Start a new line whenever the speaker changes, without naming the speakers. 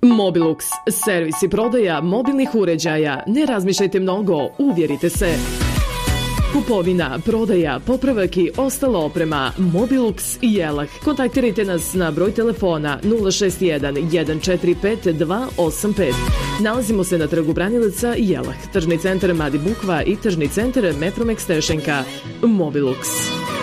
Mobilux, servis i prodaja mobilnih uređaja. Ne razmišljajte mnogo, uvjerite se. Kupovina, prodaja, popravak i ostala oprema. Mobilux i Jelah. Kontaktirajte nas na broj telefona 061 145 285. Nalazimo se na trgu Branilaca i Jelah, tržni centar Madi Bukva i tržni centar Mepromex Tešenka. Mobilux.